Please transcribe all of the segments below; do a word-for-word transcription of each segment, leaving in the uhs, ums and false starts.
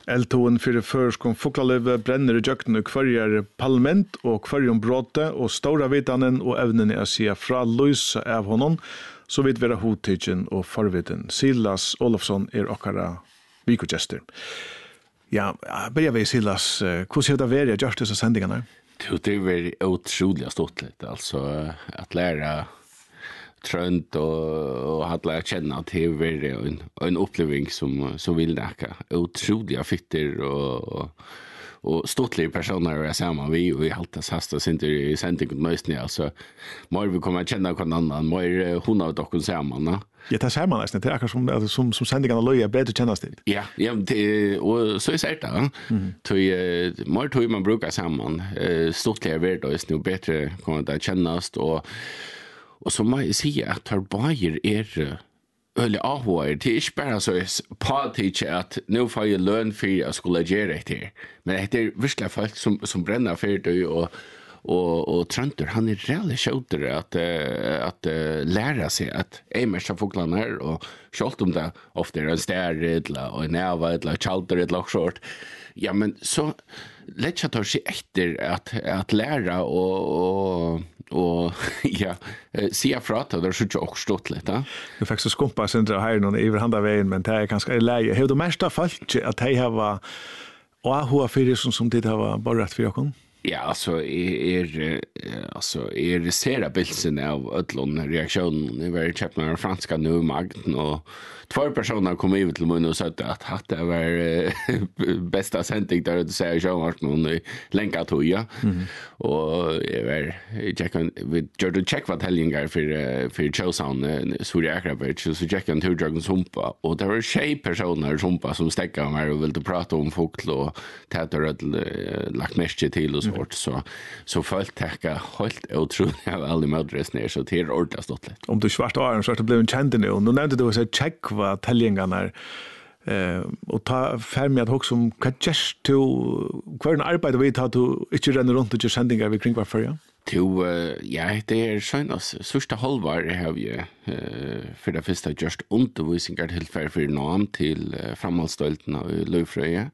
Eltoen fyrir førskom fuglaløve brenner i jøkken og kvarjer parlament og kvarjum bråte og stora vitanen og evnen er å si fra løs av honom, så vidt være hodtidgen og forviden. Silas Olofsson er okkara vikogester. Ja, börjar vi Silas, hvordan er det vært å gjøre disse sendingene? Det är väl otroligt stort lite, alltså att lära trönt och och att lära känna till är en en upplevelse som som vill näka otroliga fitter och och stortliga personer är samma vi och vi alltid hastas inte i sändning mest ni alltså mer vi kommer känna någon annan mer hon av dock samman. Ja, det ser man nästan. Det är akkurat som som som sändningarna löja bättre kännas det. Ja, ja, det och så är det där. Till mer tror man brukar samman. Stortliga världar är nu bättre kommer det kännas och och som man säger att tar bajer är eller ahvar det är inte bara så party att nu får jag lön för att skulle göra det. Men det är verkligen folk som som bränner för det och och och Trönter han är realligt skjuter att att lära sig att ämärsa fåglarna här och skalt om det ofta är en stärredla och en näva eller chalter eller short. Ja men så lätt att ta sig efter att att lära och och och ja se frata där så jag också stått lite. Du fick så skumpa sen där här någon över handa vägen men det är ganska läge. Hur de mesta fallt att de har och hur för det som som det har bara för jag. Ja, alltså är er, alltså är det ser bilden av ödlon reaktionen i varje chapter franska nu magn och två personer kom ut till mig och sa att det var bästa sändning där det säger jag vart någon länka tog ja. Och jag var jag kan vi gjorde check vad helgen för för Chelsea så det är så check en två dragons humpa och det var tjej personer humpa som stäckade mig och ville prata om fågel och täter lagt mest till och så så så följt täcka helt otroligt av alla modresner så det är ordentligt stått lite. Om du svart är så att det blev en känd nu och nu nämnde du att check vad tällingarna eh och ta fem med också som just to kvar en arbete vi tar du inte renner runt och just sändningar vi kring var för ja. To ja det är skönas sista halvår har vi för det första just undervisningar till för för namn till framhållsstolten i Löfröje.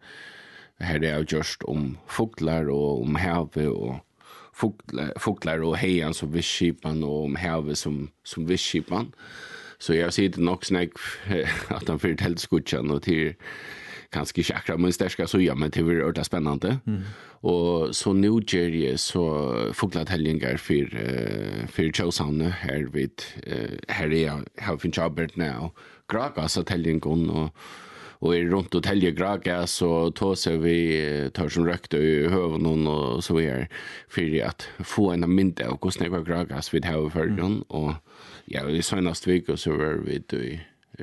Här är det just om fåglar och om havet och fåglar fåglar och hejan som visskipan och om havet som som visskipan. Så jag ser det nog snack att han för helt skutchan och till kanske chakra men stärska så ja men det blir ordentligt spännande. Mm. Och så nu ger det så fåglartällningar för för Chelsea här vid här är har fin jobbet nu. Gragas tällningen och och är runt och täljer graga så tar sig vi tar som rökt i hövnen och så är för att få en mynte och kosta några gragas vid havförden och ja i senaste veckan så var vi i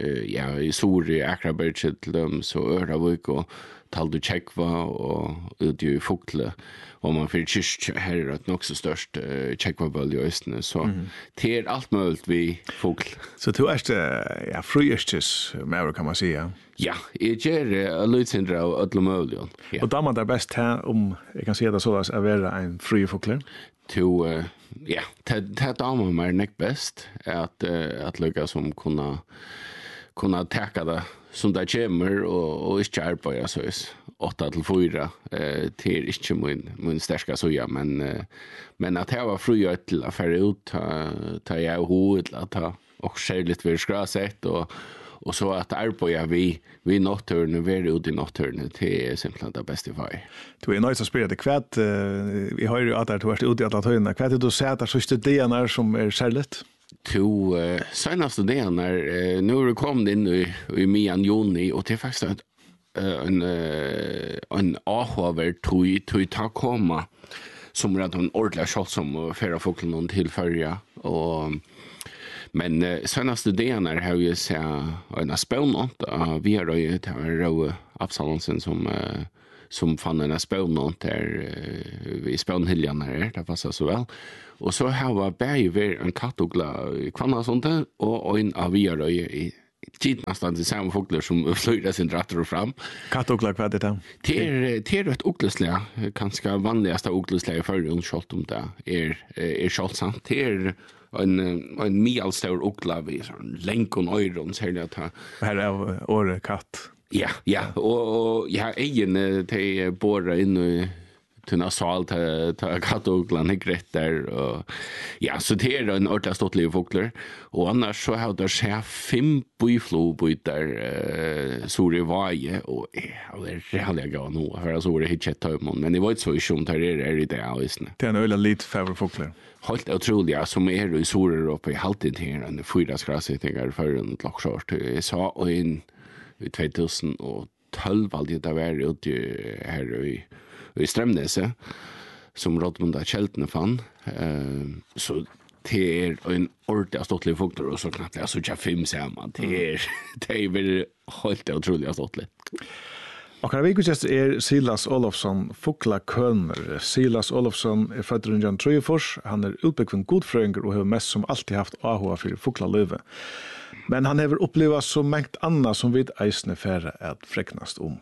ja i Sori Akraberget till dem så Öravik och talde checkva och ut i fåglar och man för kyrk här att också störst checkva bölj i östne så mm. det är allt möjligt vi fågel. Så du är ja fröjstes mer kan man säga. Ja, jag ger Lutsindra och alla möjliga. Och då man där bäst här om jag kan säga det så att vara en fri fågel. To uh, ja, det det damer mer näck bäst att uh, att lycka som kunna kunna täcka det som det kommer och och inte arbeta så är åtta till fyra eh till inte min min starka så ja men uh, men att det var fri till affär ut ta ta jag hot att ta och skäligt för skrasett och och så att arbeta vi vi nocturne very ut i nocturne det är simpelt det bästa för. Du är nöjd att spela det kvätt vi har ju att det har varit ute i alla höjderna kvätt du säger att så det är som är skäligt. To uh, senaste dagen när uh, nu har kommit in i, i mian juni och det är faktiskt en uh, en uh, en ahöver tog tog ta komma som är en ordentlig skott som förra fågeln någon tillförja och men uh, senaste dagen när har vi sett en spånot uh, vi har ju det här Rå Absalonsen som uh, som fann en spånot där uh, vi spånhiljan här det passar så väl. Och så har var bäver en kattogla kvanna sånt där och en aviar i tid nästan det samma fåglar som flyger sin dratter fram. Kattogla vad det är? Det är det är ett oglesliga ganska vanligaste oglesliga för en skott om det är är skotsamt. Det är en en medelstör ogla vi sån länkon öron säger att här är or katt. Ja, ja, og, og ja, egen til båda inn i tunna sal til kattoglan ikke rett der, og ja, så det er en ordentlig ståttlige fokler, og annars så har det skjedd fem byflobyter uh, Sore Vaje, og ja, det er reallig gav nå, for jeg så det ikke et tøymon, men jeg vet så ikke om det er er i det av isene. Det er en øyla litt favre fokler. Helt utrolig, ja, som er i Sore oppe i halvtid her, en fyra skrassettinger for en klokkskjort. Jeg sa og inn i tjugohundratolv valgte jeg da være ute her i, i Strømneset, som Rådmunda Kjeltene fann. Uh, så det er en ordentlig ståttelig fukter, og så knappt jeg så ikke fem sammen. Det er, det er vel helt utrolig ståttelig. Och här vikust är Silas Olofsson Fukla Kölner. Silas Olofsson är född runt Jan Tröjefors. Han är utbyggven godfrönger och har mest som alltid haft ahoa för Fukla löve. Men han har upplevt så mängd annat som vid eisne färre att fräknast om.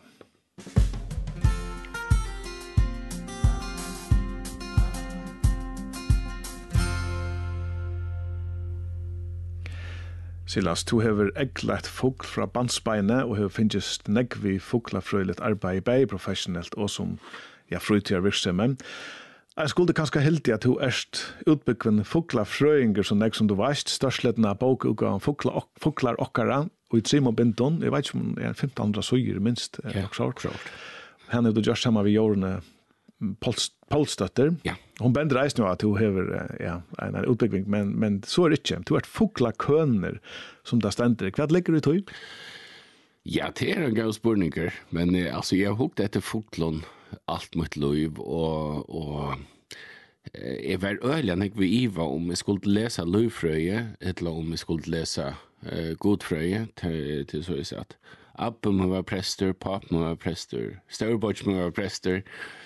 Silas, du hever egglagt fugl fra bandsbeine og hever finnst negvi fuglafrøyligt arbeid bei professionellt og som ja, frøytier virksomhet. Jeg skulle kanskje heldig at du erst utbyggven fuglafrøyinger som negg som du veist, størstledden av bokutgaven fuglar okkara og i Simon Binton, jeg vet ikke om det er femten hundre søyer minst. Ja, klart. Han er du gjør sammen ved jordene Polstøtter. Ja. Hon bender reis nu at du hever ja, en, en utbygging, men, men så er det ikke. Du er et fugla køner som det stender. Hva ligger du til? Ja, det er en gav spørninger, men eh, altså, jeg har hukket etter fuglon alt mitt liv, og, og eh, jeg var øyelig enn jeg vil iva om jeg skulle lese løyfrøye, eller om jeg skulle lese eh, godfrøye, til, til så jeg sa at Abbe må være prester, papp må være prester, Størbotch må være prester,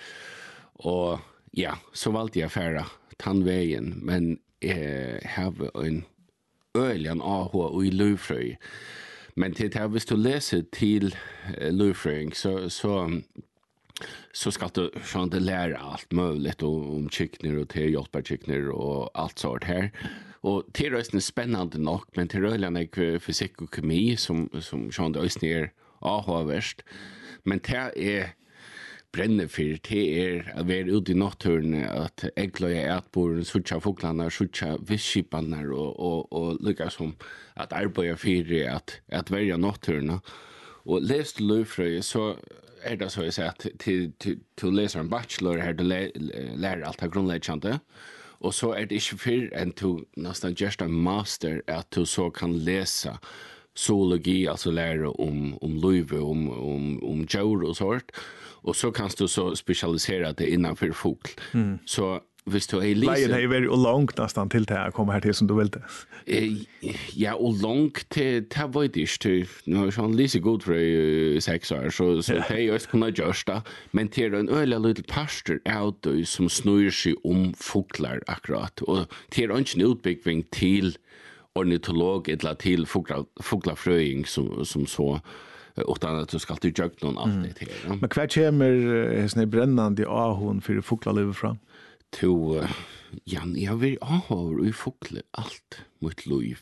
og ja, så valgte jeg færre tannveien, men jeg har en øyelig en A H i løyfrøy. Men til det, hvis du leser til uh, løyfrøying, så, så, så skal du sånn, det lære alt mulig om, om kikner og til hjelperkikner og alt sånt her. Og til røysen er spennende nok, men til røylen er fysikk og kemi, som, som sånn, det er A H-verst. Men det er brenne for det er å være ute i naturen, at eggløye etboren, suttja fuglarna, suttja visskiparna, og, og, og lukka som at arbeide for at, at være naturen. Og les du løyfrøye, så er det så jeg sier at til, til, til å lese en bachelor her, du lærer alt av grunnleggjande, og så er det ikke før enn til nesten just en master, at du så kan lese zoologi, altså lære om, om løyve, om, om, om djur og sånt, og så kan du så spesialisere det innenfor fugl. Mm. Så hvis du er lise... Leien er veldig langt nesten til til å komme her til som du vil det. Eh, ja, og langt til, til vet jeg ikke. Nå er sånn lise god for i seks år, så, så det er jo ikke kunne gjøres da. Men det er en øyelig liten pastor av det som snur seg om fugler akkurat. Og det er ikke en utbygging til ornitolog eller til fuglafrøying som, som så... utan att du ska till jakt någon allt det här. Ja. Men kvar kommer såna brännande ahon för fåglar lever fram. To ja, jag vill ahor i fåglar allt mot liv.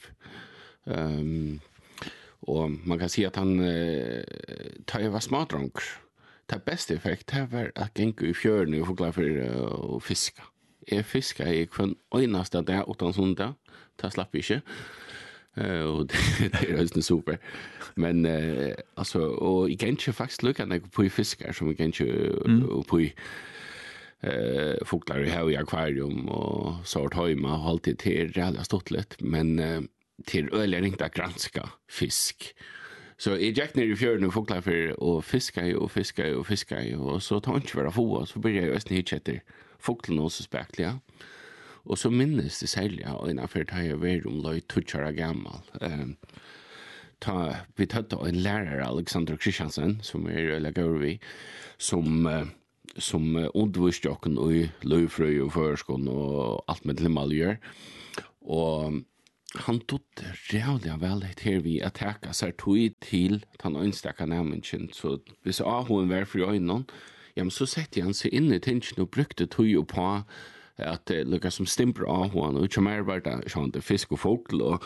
Ehm och man kan säga att han uh, tar ju var smartdrunk. Det bästa effekt här var att gänga i fjörden och fåglar för uh, och fiska. Jag fiskar i kvann öjnaste där utan sånt ta slapp inte. Uh, och det, det är just super. Men uh, alltså och jag kan inte faktiskt lucka när på fiskar som jag kan inte mm. på eh fåglar i hav i akvarium och sort hemma och alltid till jävla stottligt, men uh, till öliga inte granska fisk. Så jag gick ner i fjörden och fåglar för och fiska och fiska och fiska och så tar inte vara få, så börjar jag nästan hitta efter fåglarna och så spekliga. Och så minnes det sälja och innanför tar jag ver om löj tutschara gammal. Um, ta, vi tatt en lärare, Alexander Christiansen, som är eller går vi, som uh, som uh, undervisste oss i løyfrøy og førskånd og alt med limaljer. Og han tog det reallig vel her vi attacka seg tog til den ønstakka nærmengen. Så hvis ahoen var for øynene, ja, så sette han seg inn i tingen og brukte tog på at det lukkar som stimper ahoen, og ikke mer var det sånn fisk og fågl, og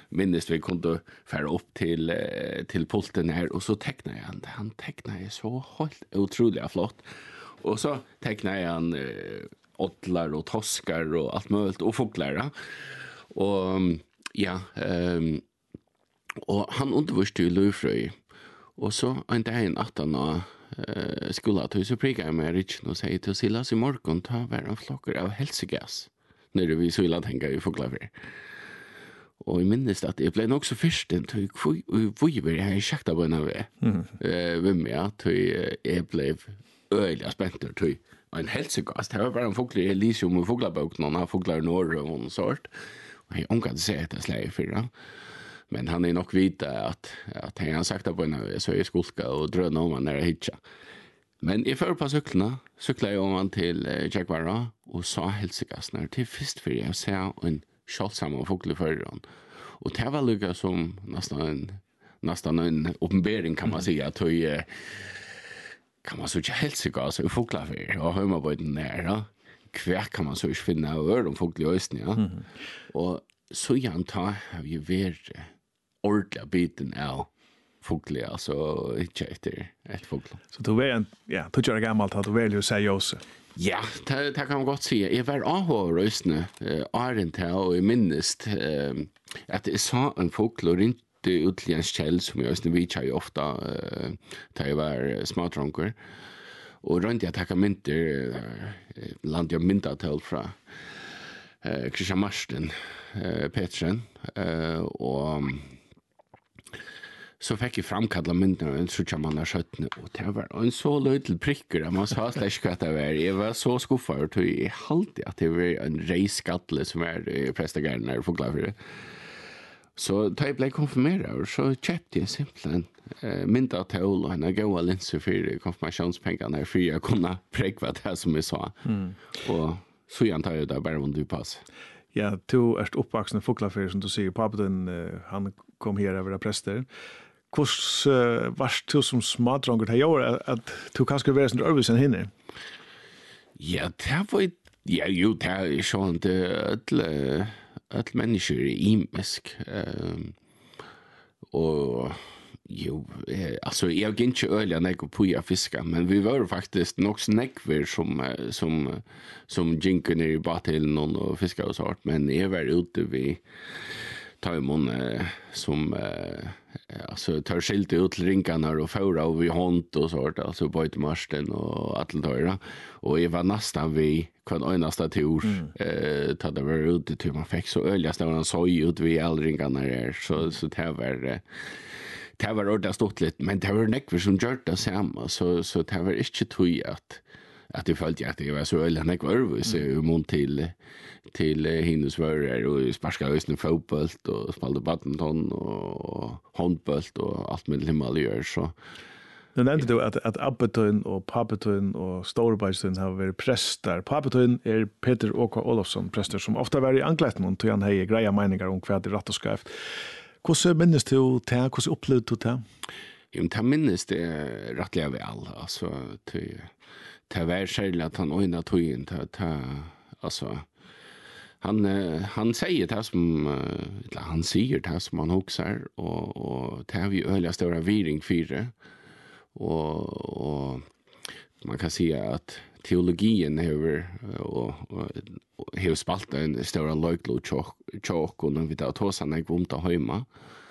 minst vi kunde færa upp till till pulten här och så tecknar jag han han tecknar är så helt otroligt flott. Och så tecknar jag han eh, åttlar och toskar och allt möjligt och fåglar. Och ja, um, och han undervisade i Lövfröj. Och så en dag en att han uh, skulle att så prikade jag med Richard och säger till Silas i morgon ta var en flockar av hälsogas. När vi så illa tänka i fåglar. Och jag minns att det blev nog så först en tog vi var här i schakta på en av det. Eh vem jag tog jag blev öliga spänt tog en hälsogas. Det var bara en fågel Elysium och fåglabok någon av fåglar norr och en sort. Och jag ångade sig att det släg för det. Men han är nog vita att att han har sagt på en av det så är skolka och dröna om han när det hitcha. Men i för på cyklarna cyklade jag om till Jaguar och sa hälsogas när till först för jag ser en skjolsamma fågel för den. Och det var lika som nästan en, nästan en uppenbering kan man säga. Att jag kan man så inte hälsogas och fåglar för. Och hemma på den nära. Kvär kan man så inte finna över de fåglar i östen. Ja. Mm. Och så jag antar har ju varit ordentliga biten av fåglar. Alltså inte efter ett fågel. Så du var en, ja, du gör det gammalt att du väljer att säga Jose. Ja, det, det kan man godt säga. Jag var avhårröstande, äh, Arent här och jag minns äh, att jag sa en fågel och inte utländsk käll som jag visste vidtjar ju ofta äh, när jag var smartronker. Och runt jag tackar mynter, äh, land jag myntatel från äh, Christian Marsten äh, Petren äh, och så fick jag framkalla myndena så tjocka man har skött nu. Och det var en så liten pricker. Man sa släck att det var. Jag var så skuffad och tog i halvtid att det var en rejskatle som är i prästagärden när jag får glad för det. Så då jag blev konfirmerad så köpte jag simpelthen äh, mynda till och en goda linser för konfirmationspengarna för jag kunde präkva det som jag sa. Mm. Och så jag antar jag det bara om du pass. Ja, du är uppvuxen i Fåglafyr som du säger. Pappen, uh, han kom här över präster. Hurs uh, varst du som smadronker det gör att du kanske var sån örvis än hinner? Ja, det var ja, jo, det är så inte alla alla människor är imisk. Um, och jo, eh, alltså jag gick inte öliga när jag på jag fiska, men vi var faktiskt nog snäckver som som som gick ner i baten någon och fiska och sånt, men jag var ute vid tar imon eh, som eh, alltså tar skilt ut till ringarna och fåra och vi hont och sånt, alltså på marsten och atletöra och jag var nästan vid kvar enasta tur mm. eh tar det var ute till man fick så öliga stora soj ut vid allringarna där så så det var eh, det var ordentligt stort lite, men det var nekver som gjør det samme, så, så det var ikke tog at, at jeg følte at jeg var så øyelig nekver øvrigt mm. mot til, til hinnesvører, og jeg sparska øyne fotbollt, og spalte badminton, og håndbollt, og alt med himmel gjør, så... Nu nevnte du at, at Abbetøyen og Pappetøyen og Storebeistøyen har vært prester. Pappetøyen er Peter Åke Olofsson, prester, som ofta var i Angletten, og han har greia meninger om hva det er rett og skreft. Hvordan minnes du det? Hvordan opplevde du det? Jo, det minnes det rettelig vel. Altså, det var særlig at han øyne tøyen. Altså, han, han sier det som, eller han sier det som han hokser, og, og det har vi øyelig større viring for det. Og, og man kan si at teologien hever og, og, og hever spalt en større løglo tjokk og når vi tar tås han ikke vondt av høyma.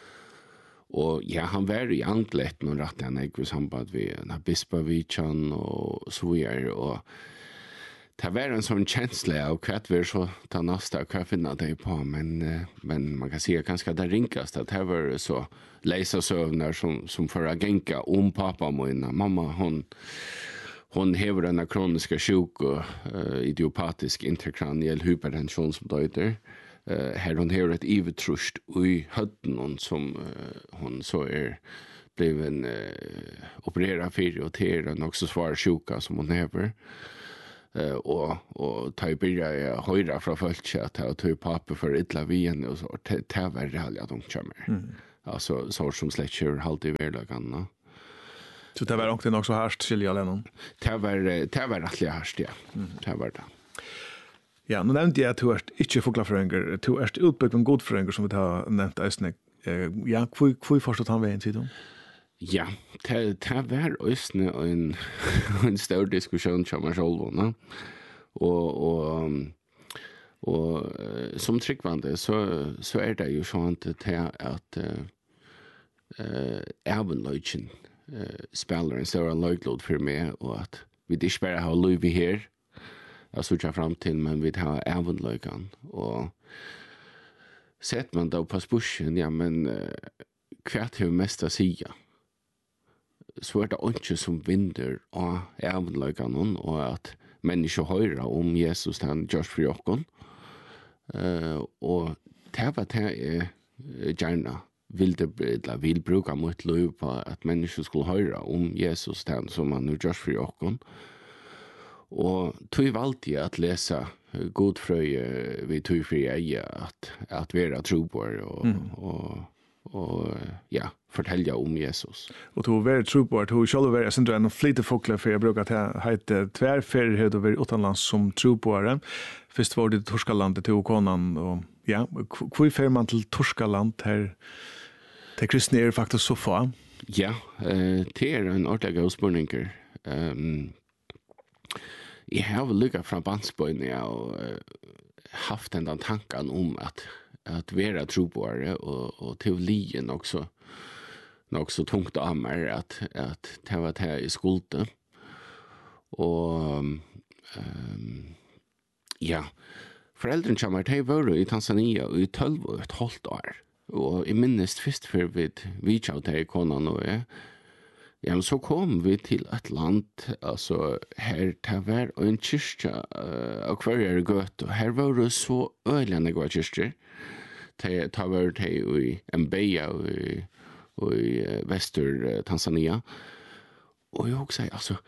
Og ja, han var i Anglet når rett han ikke i samband med Bispavichan og så videre, og det var en sånn kjensle av hva vi så ta nasta hva finna det på, men, men man kan si at ganske det ringast at det var så leisa søvner som, som for å genka om pappa min. Mamma, hon hon hever en kroniska sjuk och uh, idiopatisk interkraniell hypertension som det heter. Uh, här hon hever ett ivetrust i hödden som uh, hon så är blev en uh, opererad för och till en också svår sjuka som hon hever. Uh, och och ta i börja höra från folk att ta ta pappa för illa vien och så det var det att de kommer. Mm. Alltså så som släcker halt i världen. Så det var också nog så härst skilja lennon. Det var det var rättligt härst, ja. Mm. Det var det. Ja, nu nevnte jeg at du er ikke fuglafrøyngar, du er utbygd en god frøyngar som vi har nevnt eisne. Ja, hvor, hvor forstått han veien, sier du? Ja, det, det var eisne en, en stor diskusjon som er sjolvåna. Og, og, og som tryggvande så, så er det jo sånn til at uh, ævenløyken uh, spiller en stor løyklod for meg, og at vi ikke bare har løy vi her, jeg sørger frem til, men vi har ævenløyken. Og sett man da på spørsmålen, ja, men uh, hva er det mest å si? Så er det ikke som vinner av ævenløyken, og at mennesker hører om Jesus, han gjør for jokken. Uh, og det var det jeg gjerne vil, det, vil bruke mot liv på at mennesker skulle høre om Jesus, han som han gjør for jokken. Og tog valgte jeg at lese god frøye vi tog for jeg at, at være trobår og, mm. og, og ja, fortelle om Jesus. Og tog være trobår, tog selv være, jeg synes du er noen flyte folkler, for jeg bruker at jeg heter tverrferdighet og være utenlands som trobåre. Først var det Torskalandet til konan, og ja, hvor fer man til Torskaland her? Det kristne er faktisk så få. Ja, uh, det er en ordentlig god spørninger. Um, jeg har vel lykket fra bandsbøyene og uh, haft den tanken om at, at være trobåre og, og teolien også nok så tungt av meg at, at det var det i skulde. Og um, ja, foreldrene kommer til å være i Tanzania i tolv og et halvt år. Og jeg minnes først før vi vidtja til konan og jeg. Ja, men så kom vi til et land, altså her til var en kyrkja uh, av hver er gøt, og her var det så øyelig gode kyrkjer. Det var det i Mbeya og i, og i Vester uh, Tanzania. Og jeg også sier, altså,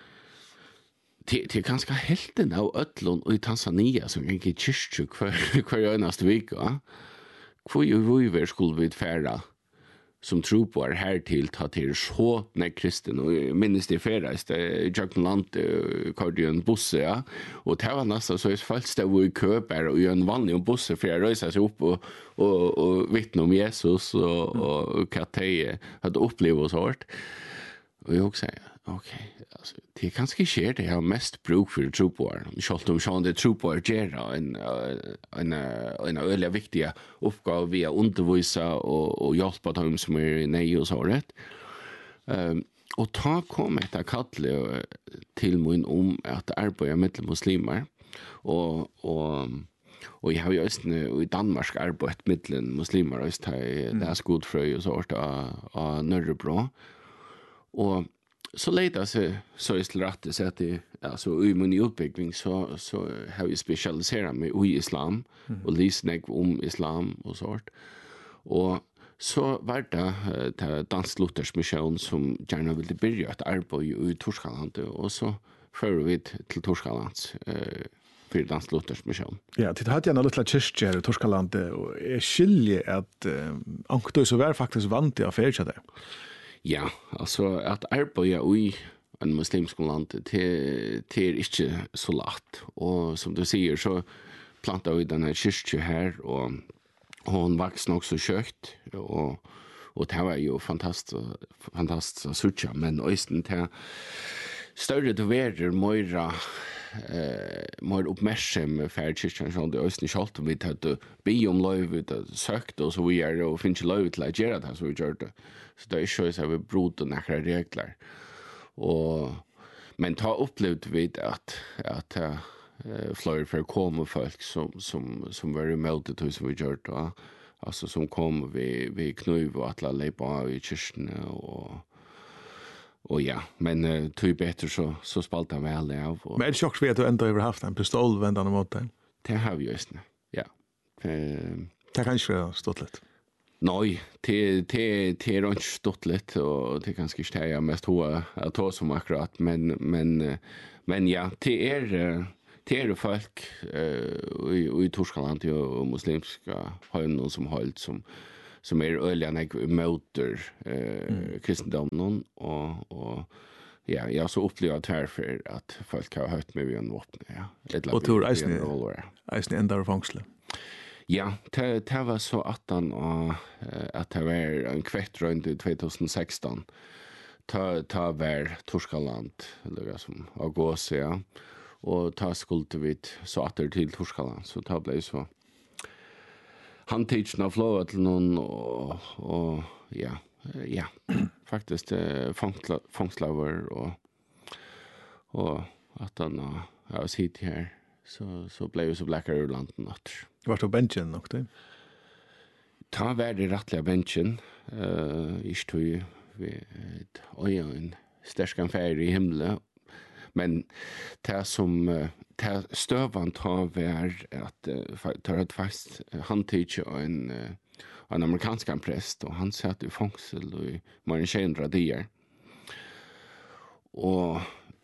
det, det er ganske helten av ødlån i Tanzania som ikke er kyrkje hver, hver eneste vik, ja. Hvor vi skulle vi fære som tror på er her til ta til så nek kristen, og jeg minnes det færeist, i Jøkkenland, kørte jo en busse, ja, og det var nesten så jeg følte det var i køper, og gjør en vanlig busse, for jeg røyser seg opp og, og, og vittne om Jesus, og, og, og hva de hadde opplevd og så hørt. Og jeg også sier, ok, altså, det er ganske skjer det jeg har mest bruk for tro på her. Selv om sånn det tro på er gjør en, en, en øyelig viktig oppgave via undervise og, og hjelpe dem som er nei og så rett. Um, og ta kom etter kattle til min om at arbeide med muslimer. Og, og, og jeg har jo også i Danmark arbeidet med muslimer, og det er skudfrøy og så rett av Nørrebro. Og så leter seg så er det rett til at det, altså i min utbygging så, så har vi spesialiseret meg i islam mm. og lyst om islam og sånt. Og så var det uh, Dansk Luthers Mission som gjerne ville begynne et arbeid i Torskaland, og så fører vi til Torskaland uh, for Dansk Luthers Mission. Ja, det hadde gjerne litt kyrkjer i Torskaland, og jeg skiljer at uh, anker så var faktisk vant til å føre det. Ja, altså at arbeide i en muslimsk land, det, det er ikke så lagt. Og som du sier, så plantet vi denne kyrkje her, og, og hun vokste nok så kjøkt, og, og det var jo fantastisk, fantastisk suttje, men også til større du verer, mer, eh, mer oppmerksom for kyrkjen, sånn det er også kjølt, vi hadde be om lov, vi hadde søkt, og så vi er, og finner ikke lov til å gjøre det, så vi gjør det. Så det er ikke så vi bruder noen regler. Og, men ta opplevde vi at, at uh, flere for komme folk som, som, som var imot det som vi gjør det. Altså som kom vi, vi knuv og at la leipa av i kyrkene. Og, og ja, men uh, tog bedre så, så spalte jeg vel av. Og, men er det sjokk vi at du enda har haft en pistol vendende mot deg? Det har vi just nu, ja. Uh, det kan ikke være stått litt. Nei, det, det, det er ikke stått litt, og det er ganske ikke det jeg mest hoa at ta som akkurat, men, men, men ja, det er, det er folk uh, i, i Torskaland og muslimske høyene som holdt, som, som er øyelig møter uh, mm. kristendommen, og, og ja, jag så upplevde tvärför att folk har hört mig vid en vapen, ja. Och tror eisne, eisne enda fangsle. Ja, det, det var så att han uh, att det var en kvart runt i tjugo sexton. Ta ta var Torskaland, eller som August, ja. Och ta skulle vi så att det till Torskaland, så ta blev så. Han teachna av flow till någon och, och ja, ja, faktiskt uh, fångsla, fångslaver och och att han uh, har sitt här så så blev det så blackare ur landet natt. Vart på benchen nog det? Ta var det rättliga benchen. Uh, ich tog vi oj en stärskan färg i himlen. Men det som det stövan tar var att ta ett fast handtidje och en en amerikansk präst och han satt i fångsel och i mer än tjugo dagar. Och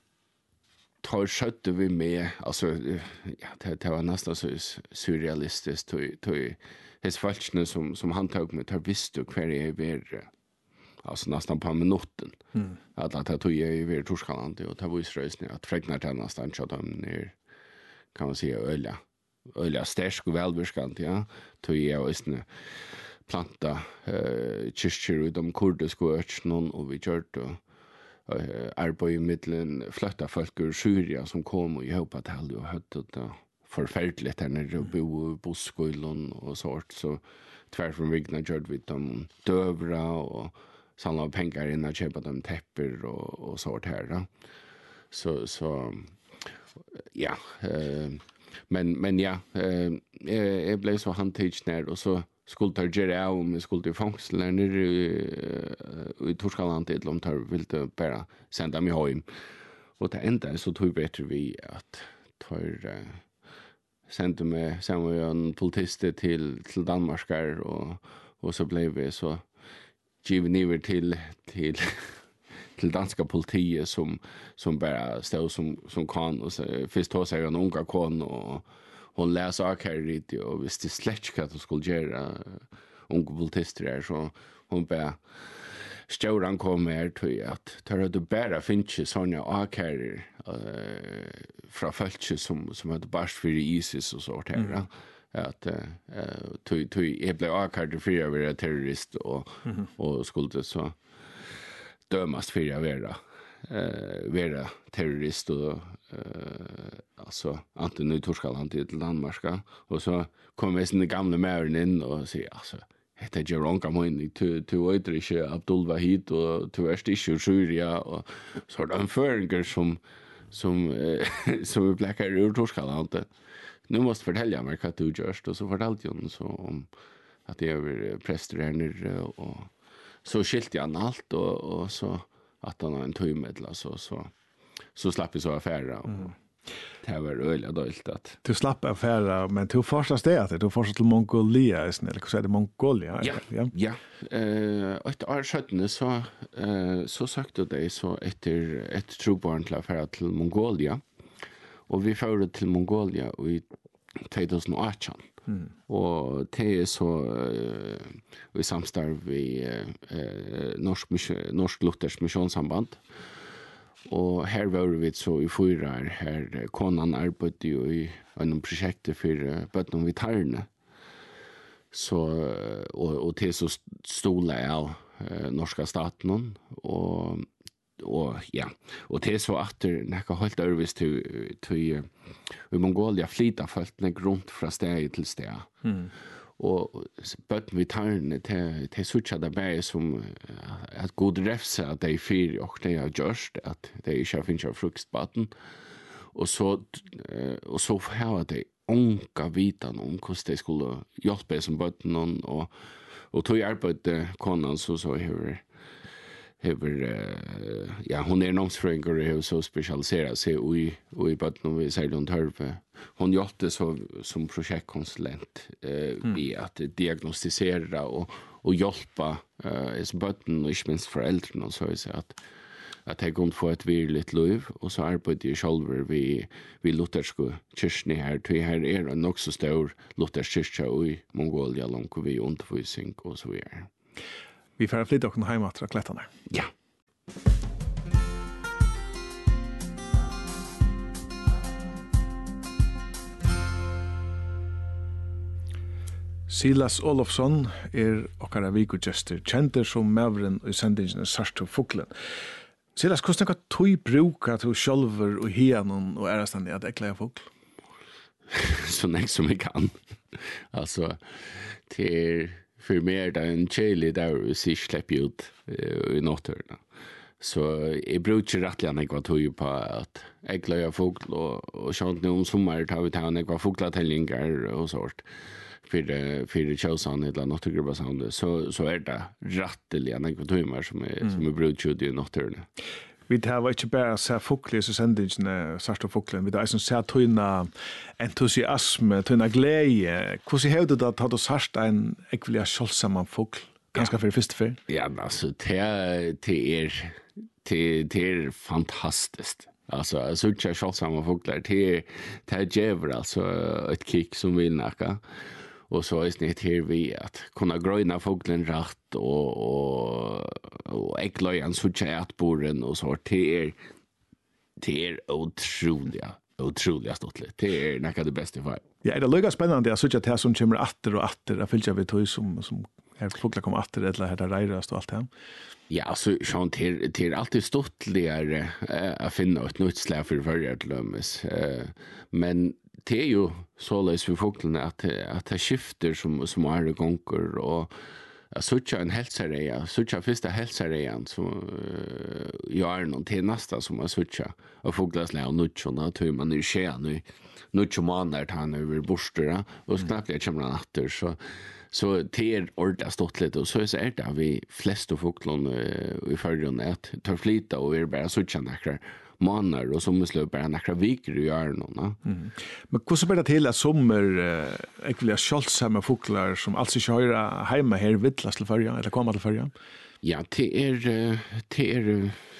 tar skötte vi med, alltså ja, det, det var nästan så surrealistiskt till hos falskene som, som han tog med, tar visste hver jeg var, alltså nästan på minuten. Mm. Att att jag tog jag i Torskaland och det var ju strösning att fräknar till nästan så de ner kan man säga öliga. Öliga stärsk och välbeskant, ja. Tog jag istället planta eh kyrkor i de kurdiska öarna och vi gjort och Uh, arbeid i middelen flytta folk ur Syria som kom og jobba til og høtte det forferdelig her nere og bo i boskolen og sånt, så tverfrom vigna gjør vi dem døvra og samla pengar inn og kjøpa dem tepper og, og sånt her da. Så, så ja uh, men, men ja uh, jeg, jeg ble så handtids nær og så skulle ta gjøre av om jeg skulle til fangsel her nere i, i Torskaland til om de ville bare sende meg hjem. Og til enda så tog bedre vi at de uh, sendte meg sammen med en politist til, til Danmark og, og så ble vi så givet niver til, til, til danska politiet som, som bare stod som, som kan og så, først tog seg en unga kon og hon läser akkurat och visst det släck att hon skulle göra unga politister här så hon bara stjåran kommer till att tar det bara finns såna akkurat uh, från folk som som hade bäst för ISIS och sånt här mm. att uh, tog tog jag blev akkurat för att vara terrorist och mm. och skulle så dömas för att vara eh vara terrorist och eh alltså antingen i Torskaland till Danmark och så kommer sen gamla mären in och säger alltså heter Jeron Kamoin till till Ödrische Abdul Wahid och till Östische Syria och så där föreningar som som som blackar ur Torskaland. Nu måste fortälja mig vad du gör och så fortalte hon så om att jag är präster här nere och så skilte jag allt och och så att han har en tøymedel så så så slapp vi så affärer och mm. det var öliga dåligt att du slapp affärer men du första steget du första till Mongolia eller hur säger det Mongolia ja ja, ja. eh ett år sjutton så eh så sökte det så efter ett trobarn till affär till Mongolia och vi förde till Mongolia i tjugo arton. Mm. Och det är så uh, i samstarv vi uh, norsk norsk Luthers missionssamband. Och här var vi så i fyra här konan arbetade ju i en projekt för uh, bötton vid Tarne. Så och och det så stola av uh, norska staten och och ja och det så att det näka helt övervis till till i Mongolia flyta folk ner runt från stad till stad. Mm. Och but vi tar till till sucha där bä som att god refsa att det är fyr och det är just att det är ju finns ju fruktbaten och så och så har det onka vitan om hur det skulle hjälpa som botten och och tog arbete konan så så hur Hever, uh, ja, hon är nomsfröngare och så specialiserar sig i, i botten vi säger hon törve. Hon gjorde så som projektkonsulent uh, mm. i att diagnostisera och, och hjälpa uh, botten och inte minst föräldrarna så att säga att att jag kunde få ett virligt liv och så arbetade jag själv vid, vid lutherska kyrkni här. Det här är en också stor luthersk kyrka i Mongolia långt vid undervisning och så vidare. Vi får flytta och hemma till klättarna. Ja. Silas Olofsson er okkara vikugester, kjenter som mavren i sendingen Sarto Fuglen. Silas, hvordan kan du bruka til sjølver og hianon og ærastand i at ekla er fugl? Så nek som jeg kan. Altså, til for mer det en kjelig der vi sier slipper ut uh, i nåttørene. Så jeg bruker rettelig enn jeg var tog på at jeg løyer fugl, og, og sånn nå om sommer tar vi til enn jeg var fuglatellinger og sånt, for, for kjøsene eller nåttergruppa sånn, så, så er det rettelig enn jeg var tog med som jeg, mm. som jeg bruker ut i nåttørene. Vi har ikke bare sett fugl i sendingene, Sarto Fuglen, vi har også sett tøyna entusiasme, tøyna glede. Hvordan har du da tatt oss hørst en ekvelig kjølsamme fugl? Ganske for første fyr? Ja, altså, det er, det er fantastisk. Altså, jeg synes ikke kjølsamme fugler, det er djever, altså, et kikk som vil nakke. Og så er det her vi at kunne grøyne fuglen rett og, og, og eggløyen suttje etboren og så. Det er, det er utrolig, utrolig stortlig. Det er nekka det beste for. Ja, er det lukka spennende at suttje det som kommer atter og atter, jeg fyllt jeg vi tog som, som her fugler kommer atter, eller her det reirast og alt det. Ja, altså, sånn, det er alltid stortligere eh, å finne et nytt slag for førjer til lømmes. Eh, men det er jo så løs for fuglene at, at det skifter som, som er gonger, og jeg sutja en helsereia, sutja første helsereian som uh, gjør noen til nesta som er sutja, og fuglasle og nutsjona, tog man i skjeen i nutsjomaner til han over bostera, og snakket jeg kommer han atter, så Så det er ordet stått litt, og så er det vi flest av fuglene uh, i førgen at tar flyta og er bare sutja nekker måneder, og som slår bare nekker viker i hjørnene. Mm. Men hvordan blir det til at sommer uh, ekvelig kjølsamme fugler som altså ikke hører hjemme her vittlas til førgen, eller kommer til førgen? Ja, det er, det er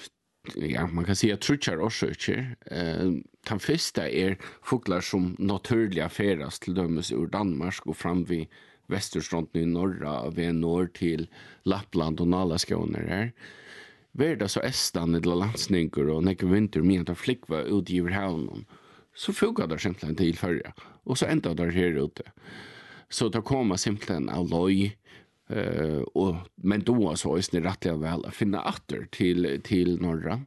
ja, man kan si at trutjar årsøker. Uh, den første er fugler som naturlig affæres til dømes ur Danmark og fram vid Vesterstronten i norra, ved nord til Lappland og Nalaskåner her. Verda så Estland eller landsninger og nekker vinter med at flikva ut i havnen, så fuga det simpelthen til førja, og så enda det her ute. Så det kommer simpelthen av løy, uh, og, men då så er det rettelig vel å finne atter til, til norra.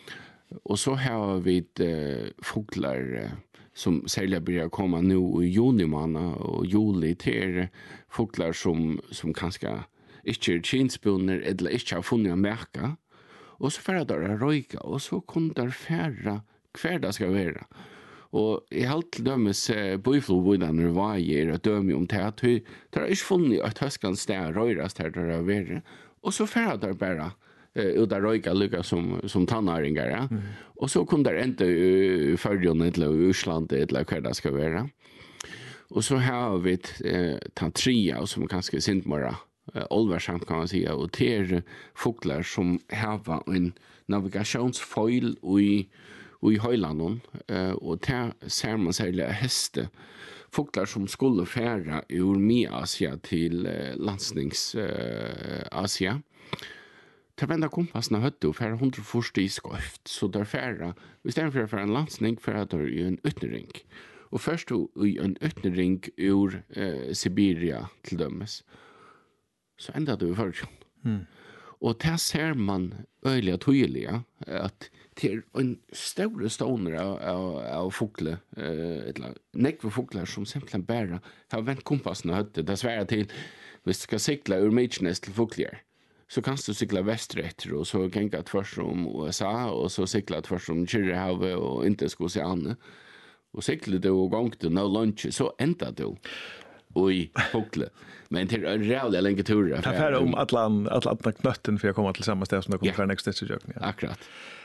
Og så har vi uh, fuglar uh, som særlig börjar komma nu i juni måned og juli til fuglar som, som kanskje ikke er kinspunner eller ikke har funnet å merke. Og så får det røyka, og så kunne det færre hver det skal være. Og i alt til dømes eh, bøyflodbøydene var jeg er døme om det, at det har ikke funnet at høskene sted røyrast her det har vært. Og så får det bare Uh, ut av røyka lykka som, som tannaringer, ja. Mm. Og så kunne det enda i Førjon eller i Øsland eller hva det skal være. Og så har vi uh, tantria som kanskje sintmora, uh, olversamt kan man si, og det er fuglar som har en navigationsfeil i, i høylanden, uh, og det ser man særlig heste. Fuglar som skulle fære ur Mi-Asia til uh, landsnings-Asia. Uh, Ta vända kompassen hötte och färra hundra första i skoft, så där färra, istället för att färra en landsning färra där i en ytterring. Och först i en ytterring ur eh, Siberia till dömes, så ända du i förrjön. Mm. Och där ser man öjliga tydliga att det är en stor stående av, av, av fuglar, eh, eller nekva fuglar som simpelthen bara har vänt kompassen hötte, där svära till, vi ska cykla ur Mykines till fuglar. Så kan du cykla västerut och så gänga tvärs om U S A och så cykla tvärs om Kyrrehavet och inte skulle se Anne. Och cykla du och gång till no lunch så ända du. Oj, fuggle. Men till en rejäl länge tur. Det här om Atlant Atlant knötten för jag kommer till samma ställe som det kommer för nästa steg. Akkurat.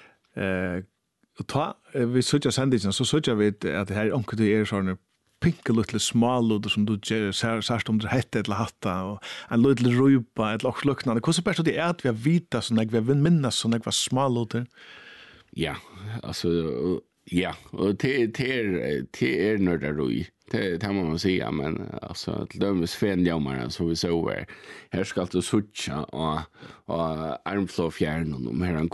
Eh och ta vi söker sändningen så söker vi att det här onkel det är såna pinka little small som du ser särskilt om det hette eller hatta och en little rupa ett lock lucknande. Hur så bäst det är att vi har vita så när vi vill minnas så när vi small lite. Ja, alltså ja, och det det är det är när det roi. Det det må man säga, men alltså till dömes fem jammar så vi så här ska det sucha och och armflow fjärn och mer